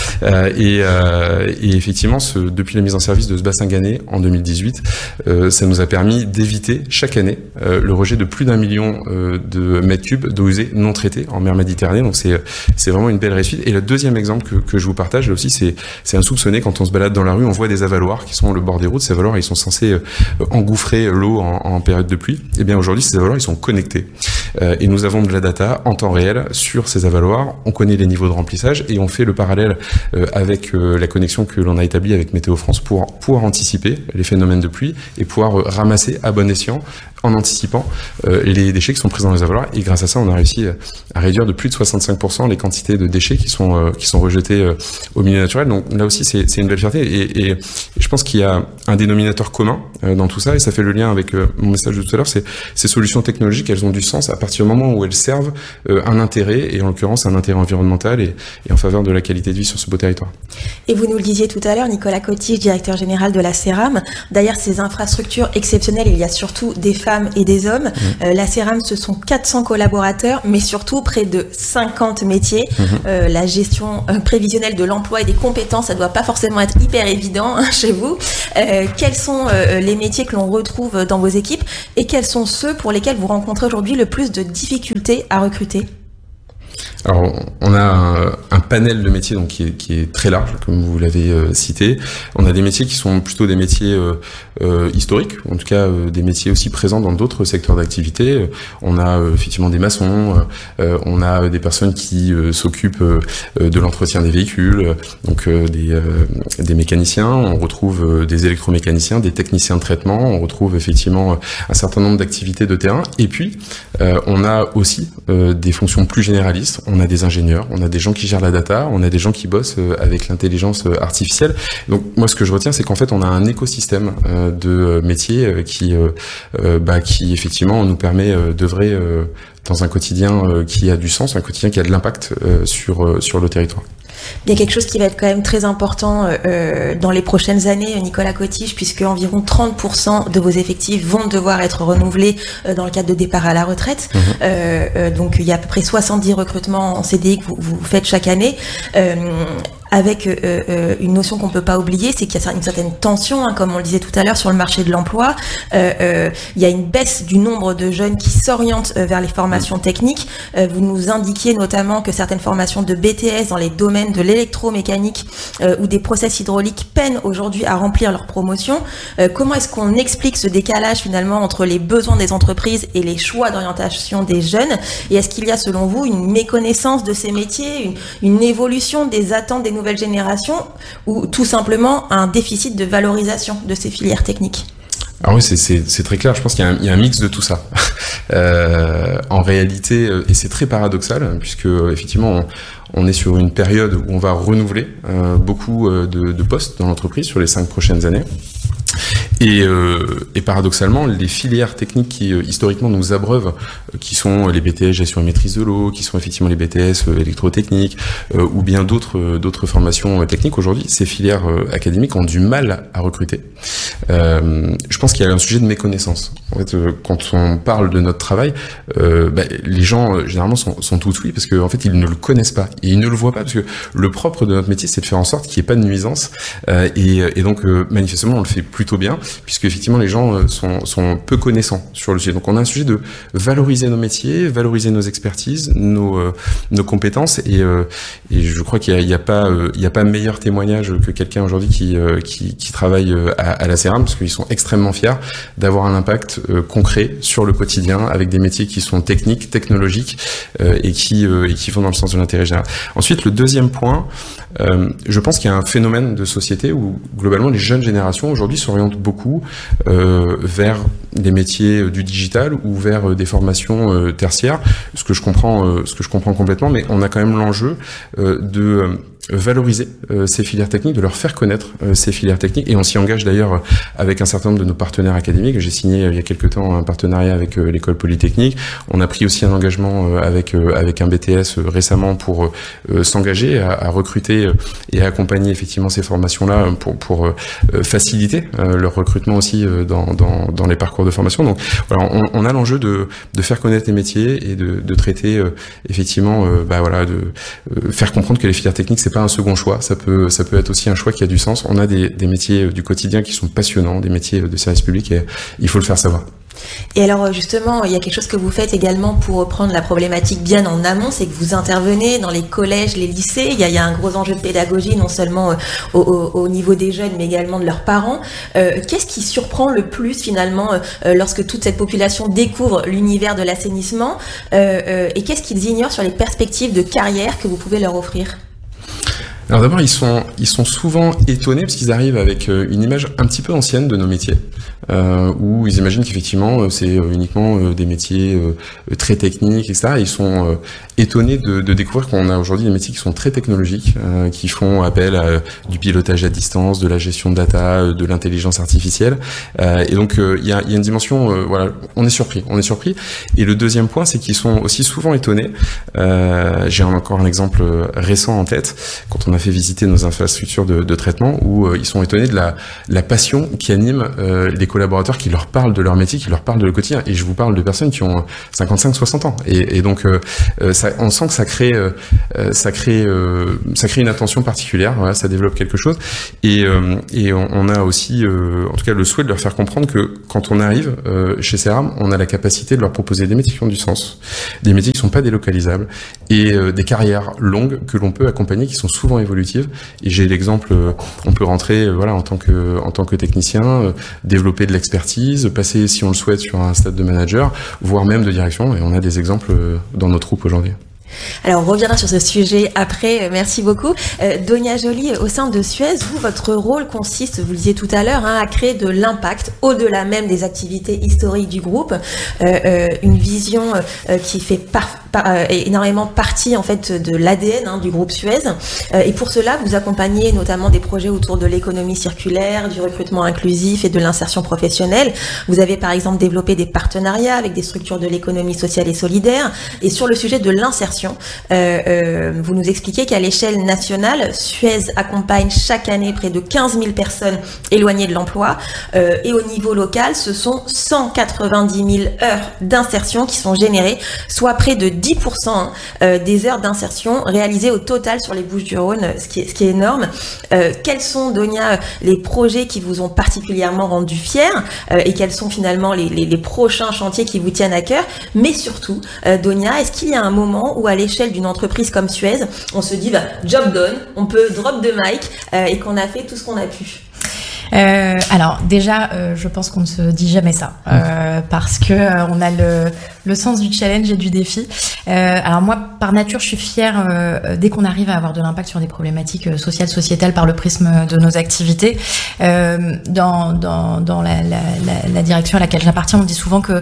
Et effectivement, depuis la mise en service de ce bassin Gannet en 2018, ça nous a permis d'éviter chaque année le rejet de plus d'1 million de mètres cubes d'eau usée non traitée en mer Méditerranée. Donc c'est vraiment une belle réussite. Et le deuxième exemple que je vous partage, là aussi, c'est insoupçonné. Quand on se balade dans la rue, on voit des avaloirs qui sont le bord des routes. Ces avaloirs, ils sont censés engouffrer l'eau en période de pluie. Et bien aujourd'hui, ces avaloirs, ils sont connectés. Et nous avons de la data en temps réel sur ces avaloirs. On connaît les niveaux de remplissage et on fait le parallèle avec la connexion que l'on a établie avec Météo France pour pouvoir anticiper les phénomènes de pluie et pouvoir ramasser à bon escient, en anticipant les déchets qui sont présents dans les avaloirs. Et grâce à ça, on a réussi à réduire de plus de 65% les quantités de déchets qui sont rejetés au milieu naturel. Donc là aussi, c'est une belle fierté. Et je pense qu'il y a un dénominateur commun dans tout ça, et ça fait le lien avec mon message de tout à l'heure, c'est ces solutions technologiques, elles ont du sens à partir du moment où elles servent un intérêt, et en l'occurrence un intérêt environnemental et en faveur de la qualité de vie sur ce beau territoire. Et vous nous le disiez tout à l'heure, Nicolas Cottige, directeur général de la CERAM. Derrière ces infrastructures exceptionnelles, il y a surtout des femmes et des hommes. La CERAM, ce sont 400 collaborateurs, mais surtout près de 50 métiers. La gestion prévisionnelle de l'emploi et des compétences, ça doit pas forcément être hyper évident chez vous. Quels sont les métiers que l'on retrouve dans vos équipes et quels sont ceux pour lesquels vous rencontrez aujourd'hui le plus de difficultés à recruter ? Alors, on a un panel de métiers donc qui est très large, comme vous l'avez cité. On a des métiers qui sont plutôt des métiers historiques, en tout cas des métiers aussi présents dans d'autres secteurs d'activité. On a effectivement des maçons, on a des personnes qui s'occupent de l'entretien des véhicules, donc des mécaniciens. On retrouve des électromécaniciens, des techniciens de traitement. On retrouve effectivement un certain nombre d'activités de terrain. Et puis, on a aussi des fonctions plus généralistes. On a des ingénieurs, on a des gens qui gèrent la data, on a des gens qui bossent avec l'intelligence artificielle. Donc moi, ce que je retiens, c'est qu'en fait, on a un écosystème de métiers qui effectivement nous permet d'œuvrer dans un quotidien qui a du sens, un quotidien qui a de l'impact sur le territoire. Il y a quelque chose qui va être quand même très important dans les prochaines années, Nicolas Cottige, puisque environ 30% de vos effectifs vont devoir être renouvelés dans le cadre de départ à la retraite. Donc il y a à peu près 70 recrutements en CDI que vous faites chaque année. Avec une notion qu'on peut pas oublier, c'est qu'il y a une certaine tension, comme on le disait tout à l'heure, sur le marché de l'emploi. Il y a une baisse du nombre de jeunes qui s'orientent vers les formations techniques. Vous nous indiquiez notamment que certaines formations de BTS dans les domaines de l'électromécanique ou des process hydrauliques peinent aujourd'hui à remplir leur promotion. Comment est-ce qu'on explique ce décalage finalement entre les besoins des entreprises et les choix d'orientation des jeunes ? Et est-ce qu'il y a selon vous une méconnaissance de ces métiers, une évolution des attentes des nouvelles nouvelle génération ou tout simplement un déficit de valorisation de ces filières techniques? Alors oui, c'est très clair. Je pense qu'il y a un mix de tout ça. En réalité, et c'est très paradoxal, puisque effectivement, on est sur une période où on va renouveler beaucoup de postes dans l'entreprise sur les 5 prochaines années. Et paradoxalement, les filières techniques qui historiquement nous abreuvent, qui sont les BTS gestion et maîtrise de l'eau, qui sont effectivement les BTS électrotechnique, ou bien d'autres formations techniques, aujourd'hui, ces filières académiques ont du mal à recruter. Je pense qu'il y a un sujet de méconnaissance. En fait, quand on parle de notre travail, les gens généralement sont tout oui, parce qu'en fait ils ne le connaissent pas et ils ne le voient pas, parce que le propre de notre métier, c'est de faire en sorte qu'il n'y ait pas de nuisance. Et donc manifestement, on le fait plutôt bien, puisque effectivement les gens sont peu connaissants sur le sujet. Donc on a un sujet de valoriser nos métiers, valoriser nos expertises, nos compétences, et je crois qu'il y a pas meilleur témoignage que quelqu'un aujourd'hui qui travaille à la CERAM, parce qu'ils sont extrêmement fiers d'avoir un impact concret sur le quotidien avec des métiers qui sont techniques, technologiques, et qui vont dans le sens de l'intérêt général. Ensuite, le deuxième point, je pense qu'il y a un phénomène de société où globalement les jeunes générations aujourd'hui s'orientent beaucoup vers des métiers du digital ou vers des formations tertiaires, ce que je comprends complètement, mais on a quand même l'enjeu de valoriser ces filières techniques, de leur faire connaître ces filières techniques, et on s'y engage d'ailleurs avec un certain nombre de nos partenaires académiques. J'ai signé il y a quelques temps un partenariat avec l'école polytechnique. On a pris aussi un engagement avec un BTS récemment pour s'engager à recruter et à accompagner effectivement ces formations-là pour faciliter leur recrutement aussi dans les parcours de formation. Donc voilà, on a l'enjeu de faire connaître les métiers et de traiter effectivement de faire comprendre que les filières techniques, c'est pas un second choix, ça peut être aussi un choix qui a du sens. On a des métiers du quotidien qui sont passionnants, des métiers de service public, et il faut le faire savoir. Et alors justement, il y a quelque chose que vous faites également pour reprendre la problématique bien en amont, c'est que vous intervenez dans les collèges, les lycées. Il y a un gros enjeu de pédagogie, non seulement au niveau des jeunes, mais également de leurs parents. Qu'est-ce qui surprend le plus finalement lorsque toute cette population découvre l'univers de l'assainissement, et qu'est-ce qu'ils ignorent sur les perspectives de carrière que vous pouvez leur offrir ? Alors d'abord, ils sont souvent étonnés parce qu'ils arrivent avec une image un petit peu ancienne de nos métiers, où ils imaginent qu'effectivement c'est uniquement des métiers très techniques, etc. Et ils sont étonnés de découvrir qu'on a aujourd'hui des métiers qui sont très technologiques, qui font appel à du pilotage à distance, de la gestion de data, de l'intelligence artificielle. Et donc il y a une dimension, on est surpris. Et le deuxième point, c'est qu'ils sont aussi souvent étonnés. J'ai encore un exemple récent en tête, quand on a fait visiter nos infrastructures de traitement, où ils sont étonnés de la passion qui anime les collaborateurs qui leur parlent de leur métier, qui leur parlent de leur quotidien. Et je vous parle de personnes qui ont 55-60 ans. Et donc on sent que ça crée une attention particulière. Voilà, ça développe quelque chose. Et on a aussi, en tout cas, le souhait de leur faire comprendre que quand on arrive chez CERAM, on a la capacité de leur proposer des métiers qui ont du sens, des métiers qui sont pas délocalisables, et des carrières longues que l'on peut accompagner, qui sont souvent évolutives. Et j'ai l'exemple, on peut rentrer en tant que technicien, développer de l'expertise, passer, si on le souhaite, sur un stade de manager, voire même de direction, et on a des exemples dans nos troupes aujourd'hui. Alors, on reviendra sur ce sujet après. Merci beaucoup. Donia Joly, au sein de Suez, votre rôle consiste, vous le disiez tout à l'heure, à créer de l'impact au-delà même des activités historiques du groupe. Une vision qui fait énormément partie en fait de l'ADN du groupe Suez. Et pour cela, vous accompagnez notamment des projets autour de l'économie circulaire, du recrutement inclusif et de l'insertion professionnelle. Vous avez par exemple développé des partenariats avec des structures de l'économie sociale et solidaire. Et sur le sujet de l'insertion, vous nous expliquez qu'à l'échelle nationale, Suez accompagne chaque année près de 15 000 personnes éloignées de l'emploi, et au niveau local, ce sont 190 000 heures d'insertion qui sont générées, soit près de 10% des heures d'insertion réalisées au total sur les Bouches-du-Rhône, ce qui est énorme. Quels sont, Donia, les projets qui vous ont particulièrement rendu fiers, et quels sont finalement les prochains chantiers qui vous tiennent à cœur? Mais surtout, Donia, est-ce qu'il y a un moment où à l'échelle d'une entreprise comme Suez, on se dit job done, on peut drop the mic, et qu'on a fait tout ce qu'on a pu? Alors déjà, je pense qu'on ne se dit jamais ça, parce que on a le sens du challenge et du défi. Alors moi, par nature, je suis fière dès qu'on arrive à avoir de l'impact sur des problématiques sociales, sociétales par le prisme de nos activités. Dans la direction à laquelle j'appartiens, on dit souvent que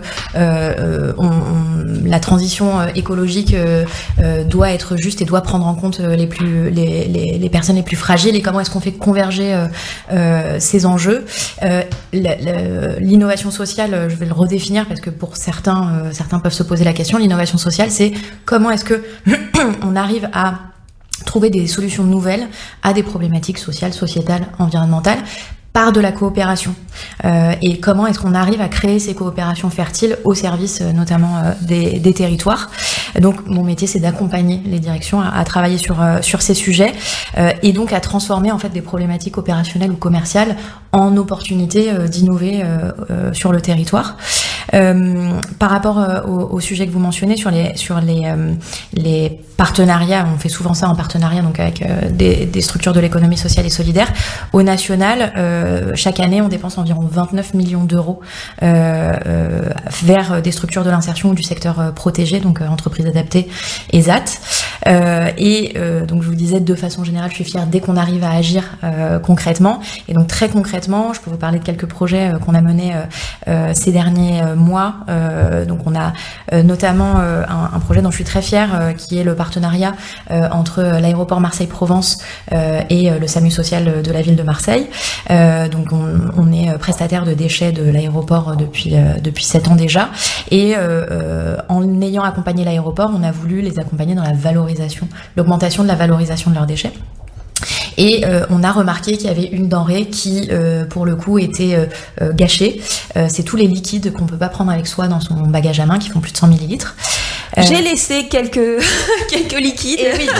la transition écologique doit être juste et doit prendre en compte les personnes les plus fragiles, et comment est-ce qu'on fait converger ces enjeux. L'innovation sociale, je vais le redéfinir parce que pour certains peuvent se poser la question. L'innovation sociale, c'est comment est-ce que on arrive à trouver des solutions nouvelles à des problématiques sociales, sociétales, environnementales, par de la coopération. Et comment est-ce qu'on arrive à créer ces coopérations fertiles au service notamment des territoires. Donc mon métier, c'est d'accompagner les directions à travailler sur ces sujets, et donc à transformer en fait des problématiques opérationnelles ou commerciales en opportunités d'innover sur le territoire. Par rapport au sujet que vous mentionnez sur les partenariats, on fait souvent ça en partenariat donc avec des structures de l'économie sociale et solidaire. Au national, chaque année, on dépense environ 29 millions d'euros vers des structures de l'insertion ou du secteur protégé, donc entreprises adaptées et ZAT. Donc je vous disais, de façon générale, je suis fière dès qu'on arrive à agir concrètement. Et donc très concrètement, je peux vous parler de quelques projets qu'on a menés ces derniers mois. Donc on a notamment un projet dont je suis très fière, qui est le partenariat entre l'aéroport Marseille-Provence et le SAMU social de la ville de Marseille. Donc on est prestataire de déchets de l'aéroport depuis 7 ans déjà, et en ayant accompagné l'aéroport, on a voulu les accompagner dans l'augmentation de la valorisation de leurs déchets. Et on a remarqué qu'il y avait une denrée qui, pour le coup, était gâchée. C'est tous les liquides qu'on peut pas prendre avec soi dans son bagage à main, qui font plus de 100 millilitres. J'ai laissé quelques liquides. Et oui,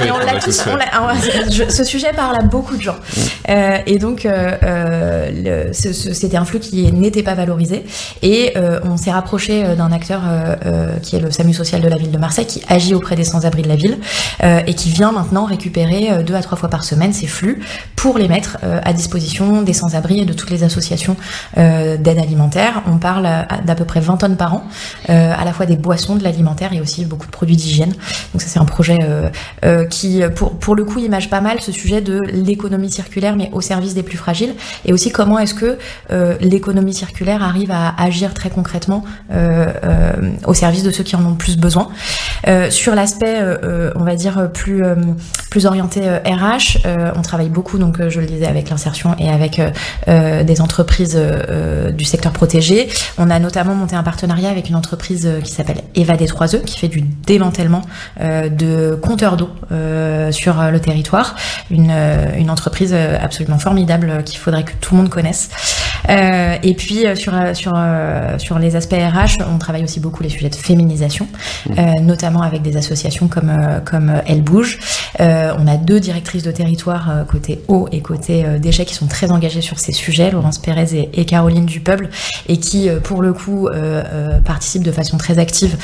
ce sujet parle à beaucoup de gens. Et donc, c'était un flux qui n'était pas valorisé. Et on s'est rapproché d'un acteur qui est le SAMU social de la ville de Marseille, qui agit auprès des sans-abri de la ville, et qui vient maintenant récupérer 2 à 3 fois par semaine ces flux pour les mettre à disposition des sans-abri et de toutes les associations d'aide alimentaire. On parle d'à peu près 20 tonnes par an, à la fois des boissons, de l'alimentaire et aussi beaucoup de produits d'hygiène. Donc ça, c'est un projet qui, pour le coup, image pas mal ce sujet de l'économie circulaire, mais au service des plus fragiles, et aussi comment est-ce que l'économie circulaire arrive à agir très concrètement au service de ceux qui en ont le plus besoin. Sur l'aspect, on va dire, plus orienté RH, on travaille beaucoup, donc je le disais, avec l'insertion et avec des entreprises du secteur protégé. On a notamment monté un partenariat avec une entreprise qui s'appelle Eva des 3E, qui fait du démantèlement de compteurs d'eau sur le territoire. Une entreprise absolument formidable qu'il faudrait que tout le monde connaisse. Et puis sur les aspects RH, on travaille aussi beaucoup les sujets de féminisation, notamment avec des associations comme Elle Bouge. On a 2 directrices de territoire côté eau et côté déchets qui sont très engagées sur ces sujets, Laurence Pérez et Caroline Dupeuble, et qui pour le coup participent de façon très active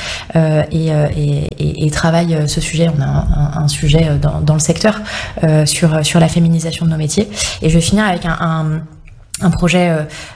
et travaillent ce sujet. On a un sujet dans le secteur sur la féminisation de nos métiers. Et je vais finir avec un projet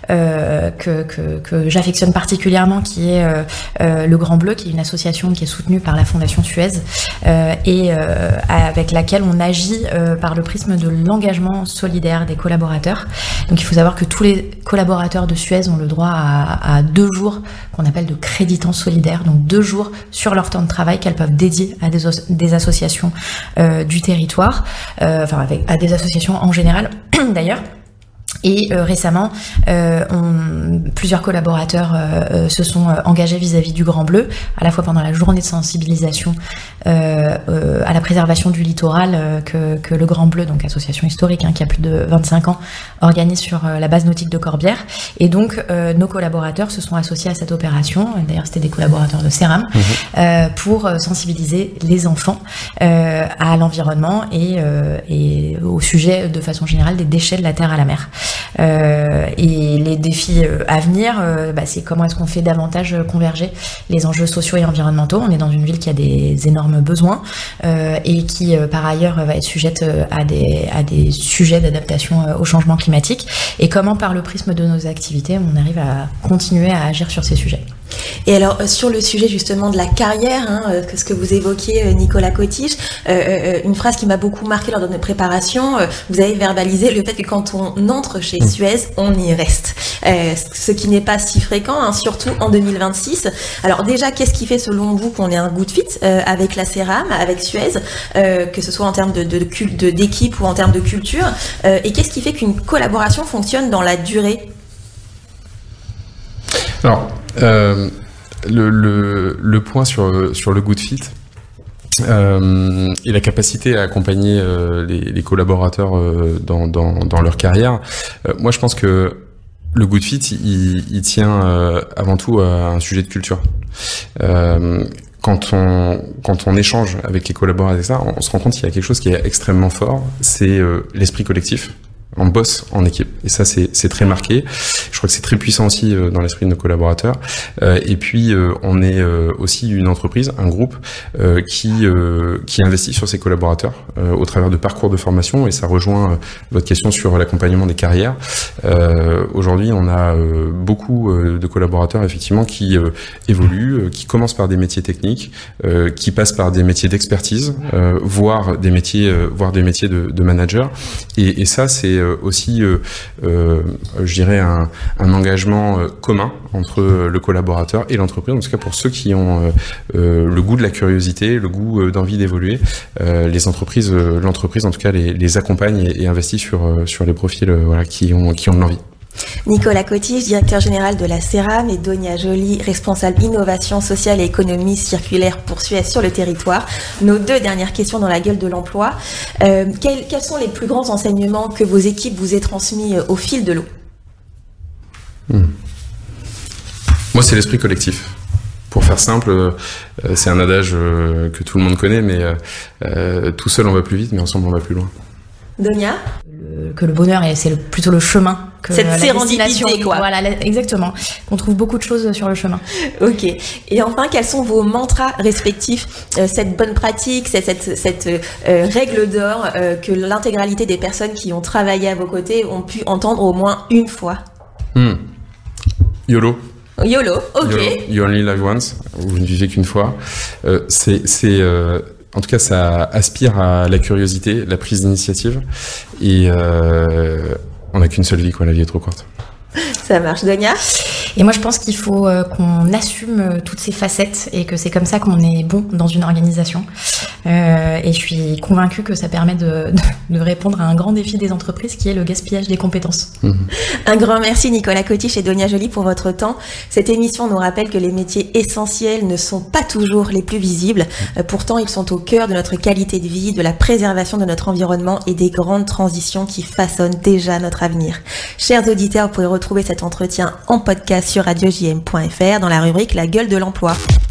que j'affectionne particulièrement, qui est le Grand Bleu, qui est une association qui est soutenue par la Fondation Suez, et avec laquelle on agit par le prisme de l'engagement solidaire des collaborateurs. Donc il faut savoir que tous les collaborateurs de Suez ont le droit à 2 jours qu'on appelle de créditants solidaires, donc 2 jours sur leur temps de travail qu'elles peuvent dédier à des associations du territoire, à des associations en général d'ailleurs. Et récemment, plusieurs collaborateurs se sont engagés vis-à-vis du Grand Bleu, à la fois pendant la journée de sensibilisation à la préservation du littoral que le Grand Bleu, donc association historique qui a plus de 25 ans, organise sur la base nautique de Corbière. Et donc nos collaborateurs se sont associés à cette opération, d'ailleurs c'était des collaborateurs de CERAM, pour sensibiliser les enfants à l'environnement et au sujet de façon générale des déchets de la terre à la mer. Et les défis à venir, c'est comment est-ce qu'on fait davantage converger les enjeux sociaux et environnementaux. On est dans une ville qui a des énormes besoins et qui, par ailleurs, va être sujette à des sujets d'adaptation au changement climatique. Et comment, par le prisme de nos activités, on arrive à continuer à agir sur ces sujets. Et alors, sur le sujet justement de la carrière, ce que vous évoquiez, Nicolas Cottiche, une phrase qui m'a beaucoup marqué lors de notre préparation, vous avez verbalisé le fait que quand on entre chez Suez, on y reste. Ce qui n'est pas si fréquent, surtout en 2026. Alors déjà, qu'est-ce qui fait selon vous qu'on ait un good fit avec la CERAM, avec Suez, que ce soit en termes d'équipe ou en termes de culture, et qu'est-ce qui fait qu'une collaboration fonctionne dans la durée ? Alors, le point sur le good fit et la capacité à accompagner les collaborateurs dans leur carrière, moi je pense que le good fit, il tient avant tout à un sujet de culture. Quand on échange avec les collaborateurs, on se rend compte qu'il y a quelque chose qui est extrêmement fort, c'est l'esprit collectif. On bosse en équipe et ça c'est très marqué. Je crois que c'est très puissant aussi dans l'esprit de nos collaborateurs. Et puis on est aussi une entreprise, un groupe qui investit sur ses collaborateurs au travers de parcours de formation, et ça rejoint votre question sur l'accompagnement des carrières. Aujourd'hui, on a beaucoup de collaborateurs effectivement qui évoluent, qui commencent par des métiers techniques, qui passent par des métiers d'expertise, voire des métiers de manager. Et ça c'est aussi, je dirais, un engagement commun entre le collaborateur et l'entreprise. En tout cas, pour ceux qui ont le goût de la curiosité, le goût d'envie d'évoluer, l'entreprise en tout cas les accompagne et investit sur les profils qui ont de l'envie. Nicolas Cottiche, directeur général de la CERAM, et Donia Joly, responsable innovation sociale et économie circulaire pour Suez sur le territoire. Nos deux dernières questions dans la gueule de l'emploi. Quels sont les plus grands enseignements que vos équipes vous aient transmis au fil de l'eau ? Moi, c'est l'esprit collectif. Pour faire simple, c'est un adage que tout le monde connaît, mais tout seul on va plus vite, mais ensemble on va plus loin. Donia ? Que le bonheur, c'est plutôt le chemin que cette la sérendipité, quoi. Voilà, exactement. Qu'on trouve beaucoup de choses sur le chemin. Ok. Et enfin, quels sont vos mantras respectifs, cette bonne pratique, cette règle d'or que l'intégralité des personnes qui ont travaillé à vos côtés ont pu entendre au moins une fois? YOLO. YOLO, ok. YOLO, you only live once. Vous ne vivez qu'une fois. En tout cas, ça aspire à la curiosité, la prise d'initiative. Et on n'a qu'une seule vie, quoi. La vie est trop courte. Ça marche, Donia. Et moi, je pense qu'il faut qu'on assume toutes ces facettes et que c'est comme ça qu'on est bon dans une organisation. Et je suis convaincue que ça permet de répondre à un grand défi des entreprises qui est le gaspillage des compétences. Un grand merci Nicolas Cottiche et Donia Joly pour votre temps. Cette émission nous rappelle que les métiers essentiels ne sont pas toujours les plus visibles. Pourtant, ils sont au cœur de notre qualité de vie, de la préservation de notre environnement et des grandes transitions qui façonnent déjà notre avenir. Chers auditeurs, vous pourrez retrouver cet entretien en podcast sur radiojm.fr dans la rubrique La gueule de l'emploi.